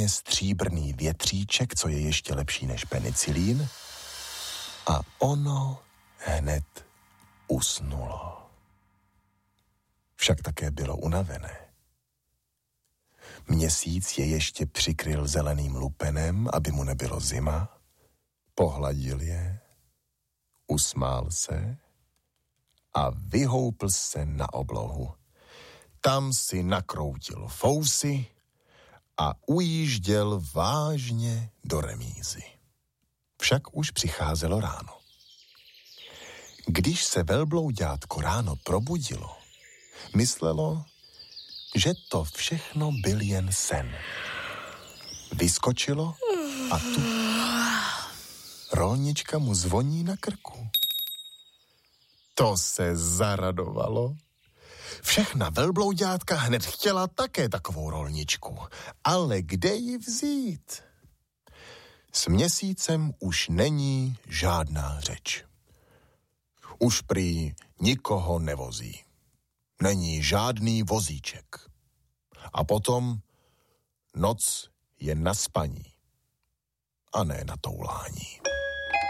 úplně stříbrný větříček, co je ještě lepší než penicilín, a ono hned usnulo. Však také bylo unavené. Měsíc je ještě přikryl zeleným lupenem, aby mu nebylo zima, pohladil je, usmál se a vyhoupl se na oblohu. Tam si nakroutil fousy a ujížděl vážně do remízy. Však už přicházelo ráno. Když se velbloudátko ráno probudilo, myslelo, že to všechno byl jen sen. Vyskočilo a tu rolnička mu zvoní na krku. To se zaradovalo. Všechna velblouďátka hned chtěla také takovou rolničku, ale kde ji vzít? S měsícem už není žádná řeč. Už prý nikoho nevozí. Není žádný vozíček. A potom noc je na spaní a ne na toulání.